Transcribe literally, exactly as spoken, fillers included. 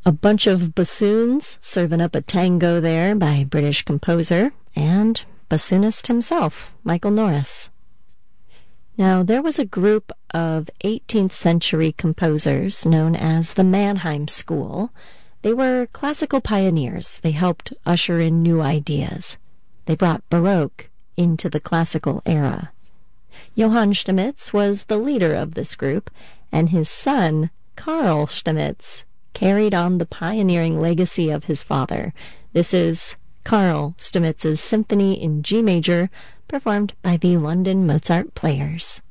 A bunch of bassoons serving up a tango there by British composer and bassoonist himself, Michael Norris. Now, there was a group of eighteenth century composers known as the Mannheim School. They were classical pioneers. They helped usher in new ideas. They brought Baroque into the classical era. Johann Stamitz was the leader of this group, and his son, Carl Stamitz, carried on the pioneering legacy of his father. This is Carl Stamitz's Symphony in G major, performed by the London Mozart Players.